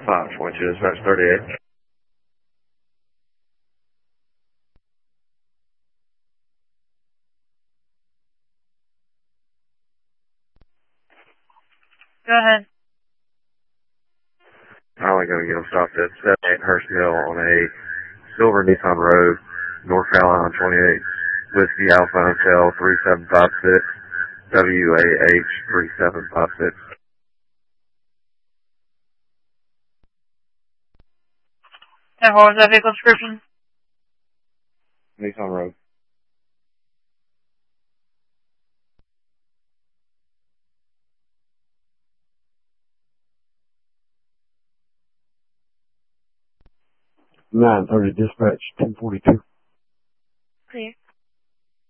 520, dispatch 38. Go ahead. I'm only going to get them stopped at 78 Hurst Hill on a silver Nissan Rogue, North Carolina 28, Whiskey Alpha Hotel 3756, WAH 3756. And what was that vehicle description? Nissan Rogue. Dispatch 1042. Clear.